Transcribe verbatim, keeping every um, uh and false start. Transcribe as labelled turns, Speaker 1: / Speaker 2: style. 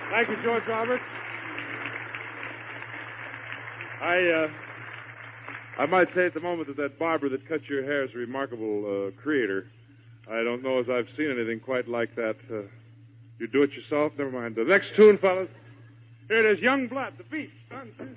Speaker 1: Thank you, George Roberts. I, uh, I might say at the moment that that barber that cut your hair is a remarkable uh, creator. I don't know as I've seen anything quite like that. Uh, you do it yourself? Never mind. The next tune, fellas. Here it is, Young Blood, the beat. One, two,